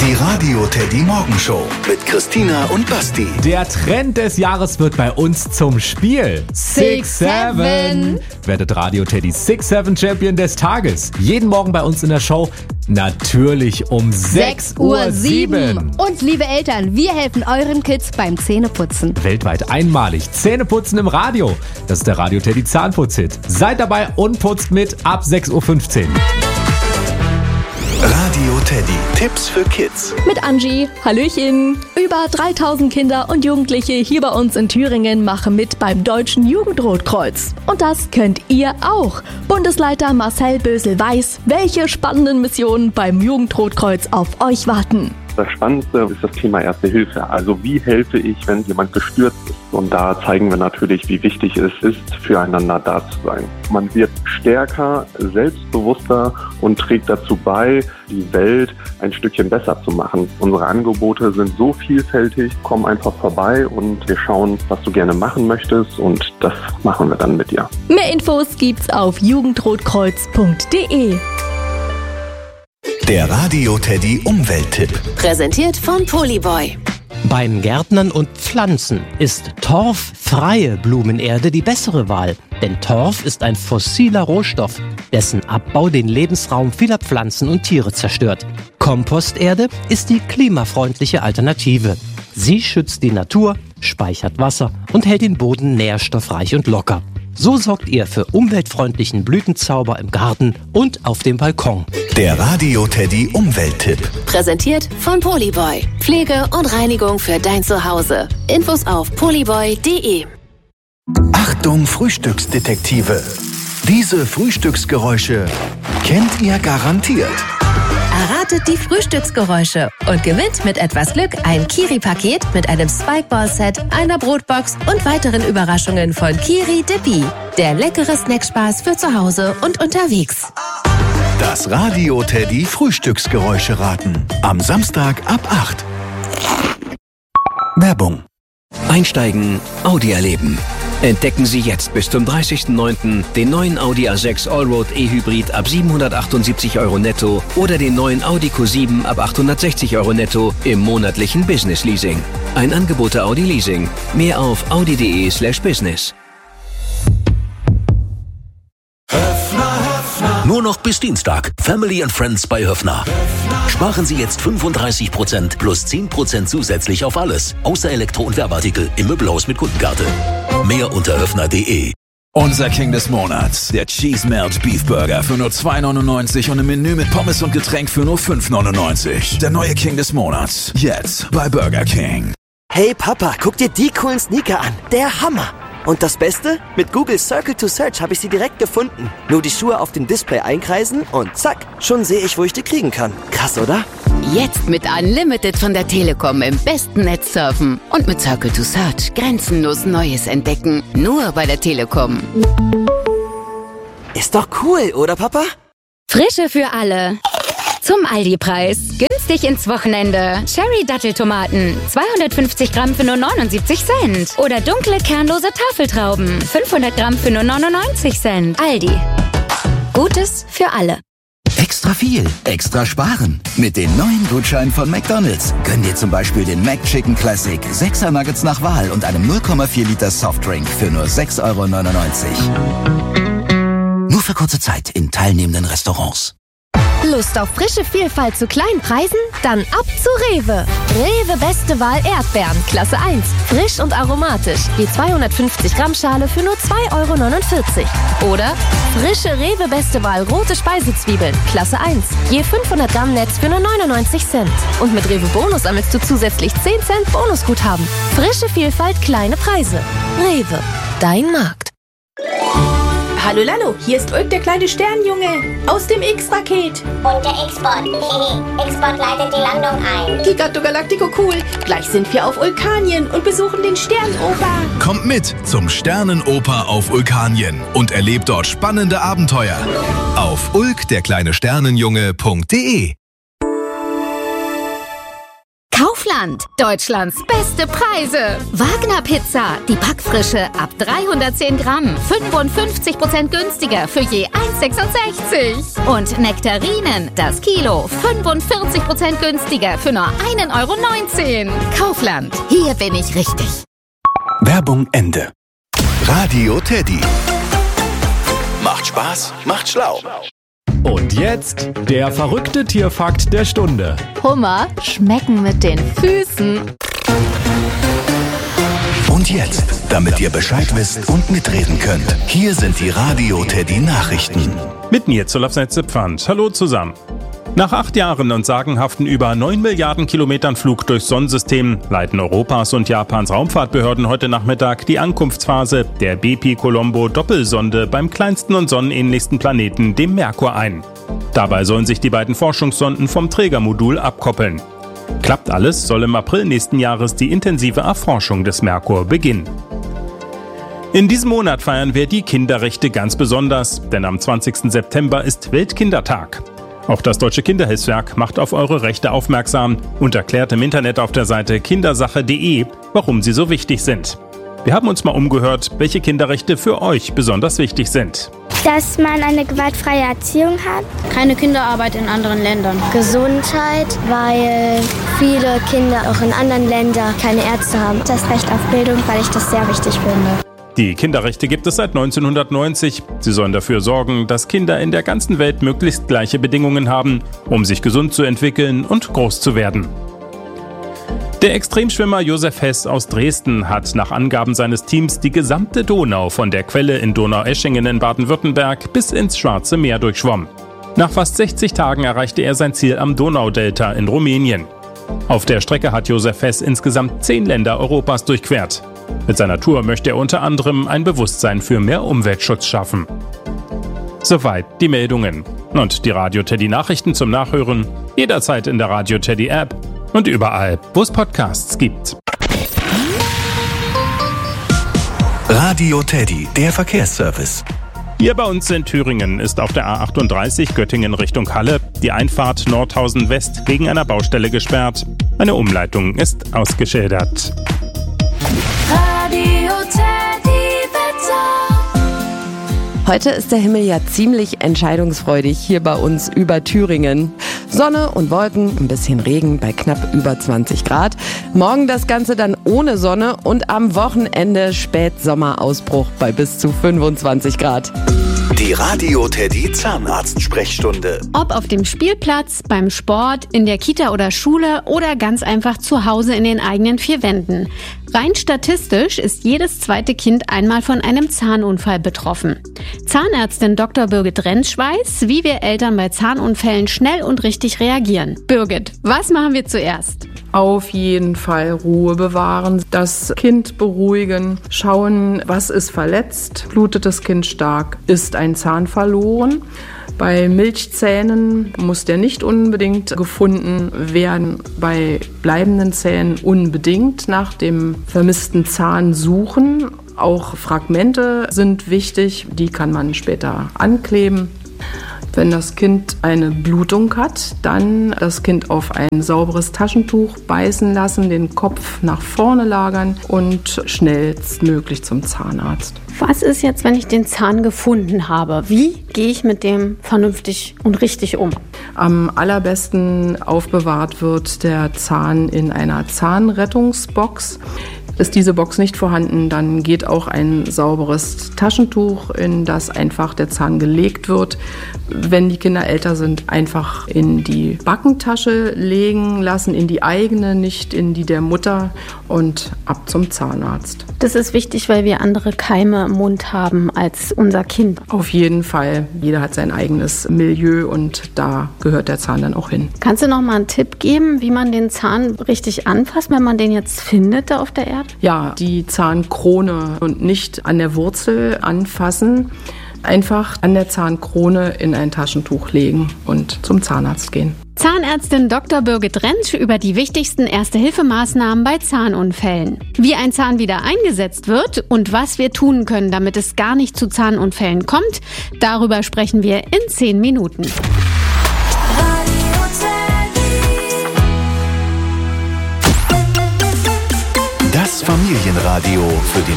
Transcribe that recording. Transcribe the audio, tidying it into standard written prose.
Die Radio Teddy Morgenshow mit Christina und Basti. Der Trend des Jahres wird bei uns zum Spiel. 6-7. Werdet Radio Teddy 6-7 Champion des Tages. Jeden Morgen bei uns in der Show. Natürlich um 6:07 Uhr. Und liebe Eltern, wir helfen euren Kids beim Zähneputzen. Weltweit einmalig. Zähneputzen im Radio. Das ist der Radio Teddy Zahnputz-Hit. Seid dabei und putzt mit ab 6:15 Uhr. Radio Teddy. Tipps für Kids. Mit Angie. Hallöchen. Über 3000 Kinder und Jugendliche hier bei uns in Thüringen machen mit beim Deutschen Jugendrotkreuz. Und das könnt ihr auch. Bundesleiter Marcel Bösel weiß, welche spannenden Missionen beim Jugendrotkreuz auf euch warten. Das Spannendste ist das Thema Erste Hilfe. Also wie helfe ich, wenn jemand gestürzt ist? Und da zeigen wir natürlich, wie wichtig es ist, füreinander da zu sein. Man wird stärker, selbstbewusster und trägt dazu bei, die Welt ein Stückchen besser zu machen. Unsere Angebote sind so vielfältig, komm einfach vorbei und wir schauen, was du gerne machen möchtest und das machen wir dann mit dir. Mehr Infos gibt's auf jugendrotkreuz.de. Der Radio Teddy Umwelttipp. Präsentiert von Polyboy. Beim Gärtnern und Pflanzen ist torffreie Blumenerde die bessere Wahl. Denn Torf ist ein fossiler Rohstoff, dessen Abbau den Lebensraum vieler Pflanzen und Tiere zerstört. Komposterde ist die klimafreundliche Alternative. Sie schützt die Natur, speichert Wasser und hält den Boden nährstoffreich und locker. So sorgt ihr für umweltfreundlichen Blütenzauber im Garten und auf dem Balkon. Der Radio Teddy Umwelttipp. Präsentiert von Polyboy. Pflege und Reinigung für dein Zuhause. Infos auf polyboy.de. Achtung, Frühstücksdetektive. Diese Frühstücksgeräusche kennt ihr garantiert. Erratet die Frühstücksgeräusche und gewinnt mit etwas Glück ein Kiri-Paket mit einem Spikeball-Set, einer Brotbox und weiteren Überraschungen von Kiri Dippy. Der leckere Snackspaß für zu Hause und unterwegs. Das Radio Teddy Frühstücksgeräusche raten. Am Samstag ab 8. Werbung. Einsteigen, Audi erleben. Entdecken Sie jetzt bis zum 30.09. den neuen Audi A6 Allroad E-Hybrid ab 778 € netto oder den neuen Audi Q7 ab 860 € netto im monatlichen Business Leasing. Ein Angebot der Audi Leasing. Mehr auf audi.de/business. Nur noch bis Dienstag. Family and Friends bei Höffner. Sparen Sie jetzt 35% plus 10% zusätzlich auf alles. Außer Elektro- und Werbeartikel im Möbelhaus mit Kundenkarte. Mehr unter höffner.de. Unser King des Monats. Der Cheese Melt Beef Burger für nur 2,99 und im Menü mit Pommes und Getränk für nur 5,99. Der neue King des Monats. Jetzt bei Burger King. Hey Papa, guck dir die coolen Sneaker an. Der Hammer. Und das Beste? Mit Google Circle to Search habe ich sie direkt gefunden. Nur die Schuhe auf dem Display einkreisen und zack, schon sehe ich, wo ich die kriegen kann. Krass, oder? Jetzt mit Unlimited von der Telekom im besten Netz surfen. Und mit Circle to Search grenzenlos Neues entdecken. Nur bei der Telekom. Ist doch cool, oder Papa? Frische für alle. Zum Aldi-Preis. Günstig ins Wochenende. Cherry-Datteltomaten. 250 Gramm für nur 79 Cent. Oder dunkle, kernlose Tafeltrauben. 500 Gramm für nur 99 Cent. Aldi. Gutes für alle. Extra viel, extra sparen. Mit den neuen Gutscheinen von McDonald's. Gönn dir zum Beispiel den McChicken Classic, 6er Nuggets nach Wahl und einem 0,4 Liter Softdrink für nur 6,99 €. Nur für kurze Zeit in teilnehmenden Restaurants. Lust auf frische Vielfalt zu kleinen Preisen? Dann ab zu Rewe. Rewe beste Wahl Erdbeeren, Klasse 1. Frisch und aromatisch. Die 250 Gramm Schale für nur 2,49 €. Oder frische Rewe beste Wahl rote Speisezwiebeln, Klasse 1. Je 500 Gramm Netz für nur 99 Cent. Und mit Rewe Bonus sammelst du zusätzlich 10 Cent Bonusguthaben. Frische Vielfalt, kleine Preise. Rewe, dein Markt. Hallo Lalo, hier ist Ulk, der kleine Sternjunge aus dem X-Raket. Und der X-Bot. X-Bot leitet die Landung ein. Gigatto Galactico cool. Gleich sind wir auf Vulkanien und besuchen den Sternenoper. Kommt mit zum Sternenoper auf Vulkanien und erlebt dort spannende Abenteuer. Auf ulkderkleinesternenjunge.de. Kauf Kaufland. Deutschlands beste Preise. Wagner Pizza, die Backfrische ab 310 Gramm. 55% günstiger für je 1,66. Und Nektarinen, das Kilo. 45% günstiger für nur 1,19 €. Kaufland, hier bin ich richtig. Werbung Ende. Radio Teddy. Macht Spaß, macht schlau. Und jetzt der verrückte Tierfakt der Stunde. Hummer schmecken mit den Füßen. Und jetzt, damit ihr Bescheid wisst und mitreden könnt, hier sind die Radio Teddy Nachrichten. Mit mir zu Pfand. Hallo zusammen. Nach 8 Jahren und sagenhaften über 9 Milliarden Kilometern Flug durchs Sonnensystem leiten Europas und Japans Raumfahrtbehörden heute Nachmittag die Ankunftsphase der Bepi-Colombo-Doppelsonde beim kleinsten und sonnenähnlichsten Planeten, dem Merkur, ein. Dabei sollen sich die beiden Forschungssonden vom Trägermodul abkoppeln. Klappt alles, soll im April nächsten Jahres die intensive Erforschung des Merkur beginnen. In diesem Monat feiern wir die Kinderrechte ganz besonders, denn am 20. September ist Weltkindertag. Auch das Deutsche Kinderhilfswerk macht auf eure Rechte aufmerksam und erklärt im Internet auf der Seite kindersache.de, warum sie so wichtig sind. Wir haben uns mal umgehört, welche Kinderrechte für euch besonders wichtig sind. Dass man eine gewaltfreie Erziehung hat. Keine Kinderarbeit in anderen Ländern. Gesundheit, weil viele Kinder auch in anderen Ländern keine Ärzte haben. Das Recht auf Bildung, weil ich das sehr wichtig finde. Die Kinderrechte gibt es seit 1990. Sie sollen dafür sorgen, dass Kinder in der ganzen Welt möglichst gleiche Bedingungen haben, um sich gesund zu entwickeln und groß zu werden. Der Extremschwimmer Josef Hess aus Dresden hat nach Angaben seines Teams die gesamte Donau von der Quelle in Donaueschingen in Baden-Württemberg bis ins Schwarze Meer durchschwommen. Nach fast 60 Tagen erreichte er sein Ziel am Donaudelta in Rumänien. Auf der Strecke hat Josef Hess insgesamt 10 Länder Europas durchquert. Mit seiner Tour möchte er unter anderem ein Bewusstsein für mehr Umweltschutz schaffen. Soweit die Meldungen. Und die Radio Teddy Nachrichten zum Nachhören jederzeit in der Radio Teddy App und überall, wo es Podcasts gibt. Radio Teddy, der Verkehrsservice. Hier bei uns in Thüringen ist auf der A38 Göttingen Richtung Halle die Einfahrt Nordhausen West wegen einer Baustelle gesperrt. Eine Umleitung ist ausgeschildert. Radio Teddy Wetter. Heute ist der Himmel ja ziemlich entscheidungsfreudig hier bei uns über Thüringen. Sonne und Wolken, ein bisschen Regen bei knapp über 20 Grad. Morgen das Ganze dann ohne Sonne und am Wochenende Spätsommerausbruch bei bis zu 25 Grad. Die Radio Teddy Zahnarztsprechstunde. Ob auf dem Spielplatz, beim Sport, in der Kita oder Schule oder ganz einfach zu Hause in den eigenen 4 Wänden. Rein statistisch ist jedes zweite Kind einmal von einem Zahnunfall betroffen. Zahnärztin Dr. Birgit Rentsch weiß, wie wir Eltern bei Zahnunfällen schnell und richtig reagieren. Birgit, was machen wir zuerst? Auf jeden Fall Ruhe bewahren, das Kind beruhigen, schauen, was ist verletzt, blutet das Kind stark, ist ein Zahn verloren. Bei Milchzähnen muss der nicht unbedingt gefunden werden, bei bleibenden Zähnen unbedingt nach dem vermissten Zahn suchen. Auch Fragmente sind wichtig, die kann man später ankleben. Wenn das Kind eine Blutung hat, dann das Kind auf ein sauberes Taschentuch beißen lassen, den Kopf nach vorne lagern und schnellstmöglich zum Zahnarzt. Was ist jetzt, wenn ich den Zahn gefunden habe? Wie gehe ich mit dem vernünftig und richtig um? Am allerbesten aufbewahrt wird der Zahn in einer Zahnrettungsbox. Ist diese Box nicht vorhanden, dann geht auch ein sauberes Taschentuch, in das einfach der Zahn gelegt wird. Wenn die Kinder älter sind, einfach in die Backentasche legen lassen, in die eigene, nicht in die der Mutter und ab zum Zahnarzt. Das ist wichtig, weil wir andere Keime im Mund haben als unser Kind. Auf jeden Fall. Jeder hat sein eigenes Milieu und da gehört der Zahn dann auch hin. Kannst du noch mal einen Tipp geben, wie man den Zahn richtig anfasst, wenn man den jetzt findet da auf der Erde? Ja, die Zahnkrone und nicht an der Wurzel anfassen. Einfach an der Zahnkrone in ein Taschentuch legen und zum Zahnarzt gehen. Zahnärztin Dr. Birgit Rentsch über die wichtigsten Erste-Hilfe-Maßnahmen bei Zahnunfällen. Wie ein Zahn wieder eingesetzt wird und was wir tun können, damit es gar nicht zu Zahnunfällen kommt, darüber sprechen wir in 10 Minuten. Das Familienradio für den